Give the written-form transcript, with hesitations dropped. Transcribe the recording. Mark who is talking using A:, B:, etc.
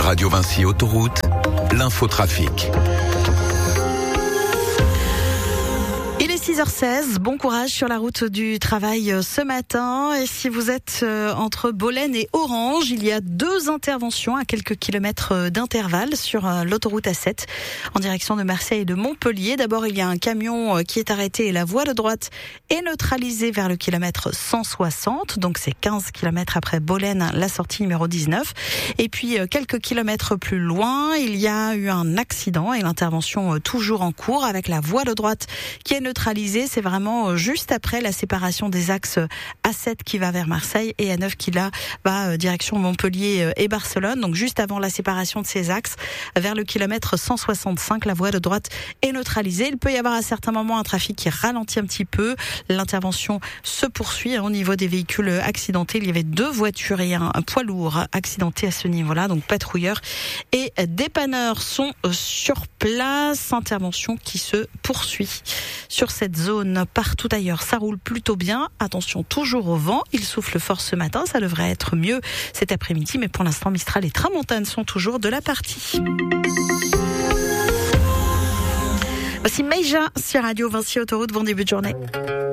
A: Radio Vinci Autoroute, l'infotrafic.
B: Il est 6h16, bon courage sur la route du travail ce matin. Et si vous êtes entre Bolène et Orange, il y a 2 interventions à quelques kilomètres d'intervalle sur l'autoroute A7 en direction de Marseille et de Montpellier. D'abord, il y a un camion qui est arrêté et la voie de droite est neutralisée vers le kilomètre 160. Donc c'est 15 kilomètres après Bolène, la sortie numéro 19. Et puis quelques kilomètres plus loin, il y a eu un accident et l'intervention toujours en cours avec la voie de droite qui est neutralisé, c'est vraiment juste après la séparation des axes A7 qui va vers Marseille et A9 qui là va direction Montpellier et Barcelone. Donc juste avant la séparation de ces axes, vers le kilomètre 165, la voie de droite est neutralisée. Il peut y avoir à certains moments un trafic qui ralentit un petit peu. L'intervention se poursuit au niveau des véhicules accidentés. Il y avait 2 voitures et un poids lourd accidenté à ce niveau-là. Donc patrouilleurs et dépanneurs sont sur place. Intervention qui se poursuit. Sur cette zone, partout ailleurs, ça roule plutôt bien. Attention toujours au vent. Il souffle fort ce matin. Ça devrait être mieux cet après-midi. Mais pour l'instant, Mistral et Tramontane sont toujours de la partie. Voici Meija sur Radio Vinci Autoroute. Bon début de journée.